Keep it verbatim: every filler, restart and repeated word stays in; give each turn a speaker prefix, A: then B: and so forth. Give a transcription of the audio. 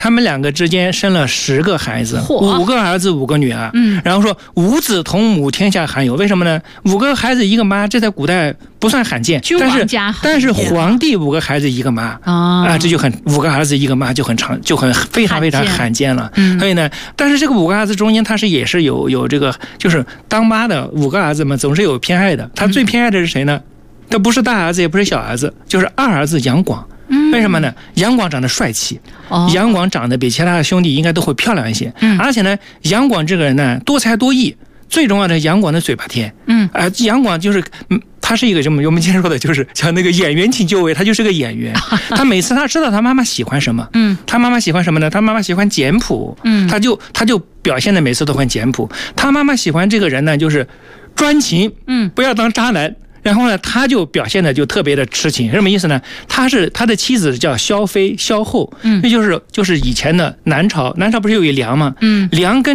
A: 他们两个之间生了十个孩子，五个儿子五个女儿。
B: 嗯，
A: 然后说五子同母天下罕有，为什么呢？五个孩子一个妈，这在古代不算罕见，
B: 君王家
A: 但是但是皇帝五个孩子一个妈啊、呃，这就很五个儿子一个妈就很常就很非常非常罕见了。
B: 嗯，
A: 所以呢，但是这个五个儿子中间他是也是有有这个，就是当妈的五个儿子们总是有偏爱的。他最偏爱的是谁呢？他不是大儿子，也不是小儿子，就是二儿子杨广。为什么呢？杨广长得帅气，杨广长得比其他的兄弟应该都会漂亮一些。
B: 嗯，
A: 而且呢，杨广这个人呢多才多艺，最重要的杨广的嘴巴甜。
B: 嗯，
A: 啊、呃，杨广就是，嗯，他是一个什么？我们今天说的就是像那个演员请就位，他就是个演员。他每次他知道他妈妈喜欢什么，
B: 嗯，
A: 他妈妈喜欢什么呢？他妈妈喜欢简朴，
B: 嗯，
A: 他就他就表现的每次都很简朴。他妈妈喜欢这个人呢，就是专情，
B: 嗯，
A: 不要当渣男。然后呢，他就表现的就特别的痴情，什么意思呢？他是他的妻子叫萧妃萧后，
B: 嗯，
A: 那就是就是以前的南朝，南朝不是有一梁吗？
B: 嗯，
A: 梁跟